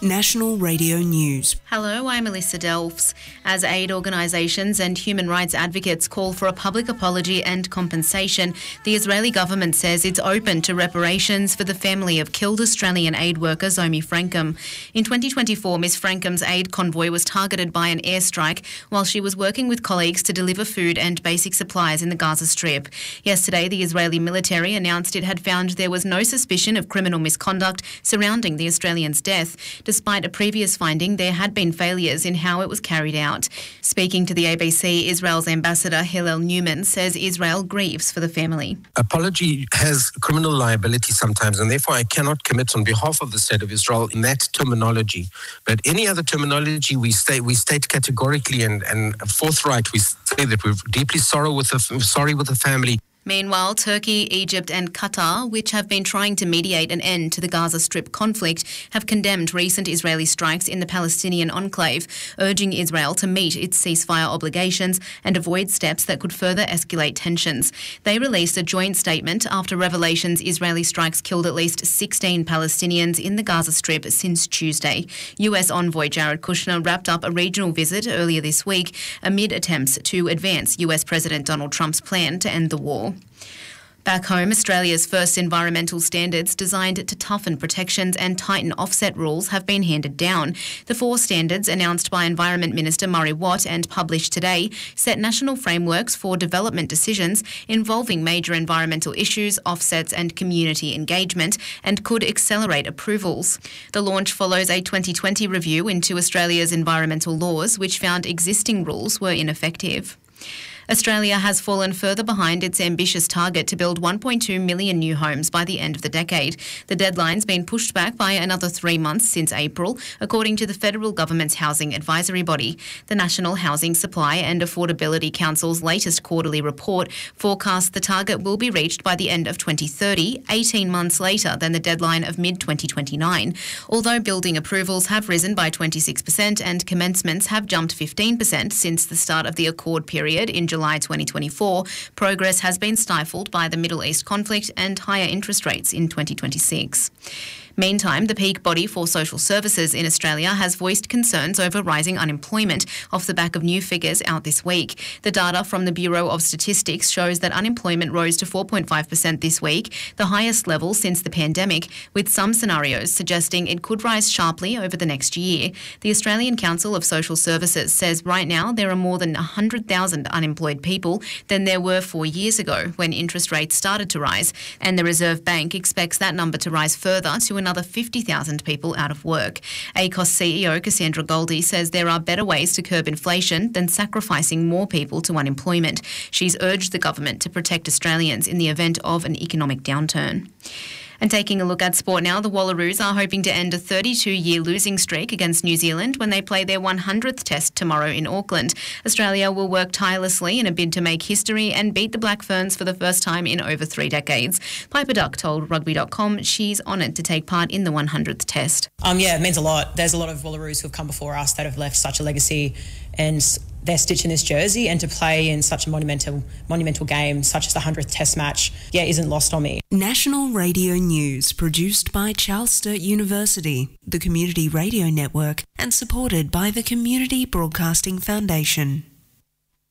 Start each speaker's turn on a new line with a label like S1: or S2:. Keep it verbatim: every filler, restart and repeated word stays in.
S1: National Radio News.
S2: Hello, I'm Melissa Delfs. As aid organisations and human rights advocates call for a public apology and compensation, the Israeli government says it's open to reparations for the family of killed Australian aid worker Zomi Frankum. In twenty twenty-four, Miss Frankum's aid convoy was targeted by an airstrike while she was working with colleagues to deliver food and basic supplies in the Gaza Strip. Yesterday, the Israeli military announced it had found there was no suspicion of criminal misconduct surrounding the Australian's death. Despite a previous finding, there had been failures in how it was carried out. Speaking to the A B C, Israel's ambassador Hillel Newman says Israel grieves for the family.
S3: Apology has criminal liability sometimes, and therefore I cannot commit on behalf of the State of Israel in that terminology. But any other terminology, we state we state categorically and, and forthright. We say that we're deeply sorrow with the, sorry with the family.
S2: Meanwhile, Turkey, Egypt and Qatar, which have been trying to mediate an end to the Gaza Strip conflict, have condemned recent Israeli strikes in the Palestinian enclave, urging Israel to meet its ceasefire obligations and avoid steps that could further escalate tensions. They released a joint statement after revelations Israeli strikes killed at least sixteen Palestinians in the Gaza Strip since Tuesday. U S envoy Jared Kushner wrapped up a regional visit earlier this week amid attempts to advance U S President Donald Trump's plan to end the war. Back home, Australia's first environmental standards designed to toughen protections and tighten offset rules have been handed down. The four standards, announced by Environment Minister Murray Watt and published today, set national frameworks for development decisions involving major environmental issues, offsets and community engagement, and could accelerate approvals. The launch follows a twenty twenty review into Australia's environmental laws, which found existing rules were ineffective. Australia has fallen further behind its ambitious target to build one point two million new homes by the end of the decade. The deadline's been pushed back by another three months since April, according to the federal government's housing advisory body. The National Housing Supply and Affordability Council's latest quarterly report forecasts the target will be reached by the end of twenty thirty, eighteen months later than the deadline of mid twenty twenty-nine. Although building approvals have risen by twenty-six percent and commencements have jumped fifteen percent since the start of the accord period in July twenty twenty-four, progress has been stifled by the Middle East conflict and higher interest rates in twenty twenty-six. Meantime, the peak body for social services in Australia has voiced concerns over rising unemployment off the back of new figures out this week. The data from the Bureau of Statistics shows that unemployment rose to four point five percent this week, the highest level since the pandemic, with some scenarios suggesting it could rise sharply over the next year. The Australian Council of Social Services says right now there are more than one hundred thousand unemployed people than there were four years ago when interest rates started to rise, and the Reserve Bank expects that number to rise further to another fifty thousand people out of work. A C O S C E O Cassandra Goldie says there are better ways to curb inflation than sacrificing more people to unemployment. She's urged the government to protect Australians in the event of an economic downturn. And taking a look at sport now, the Wallaroos are hoping to end a thirty-two-year losing streak against New Zealand when they play their one hundredth test tomorrow in Auckland. Australia will work tirelessly in a bid to make history and beat the Black Ferns for the first time in over three decades. Piper Duck told rugby dot com she's honoured to take part in the one hundredth test.
S4: Um, yeah, it means a lot. There's a lot of Wallaroos who have come before us that have left such a legacy, and they're stitching this jersey, and to play in such a monumental monumental game, such as the one hundredth test match, yeah, isn't lost on me.
S1: National Radio News, produced by Charles Sturt University, the Community Radio Network, and supported by the Community Broadcasting Foundation.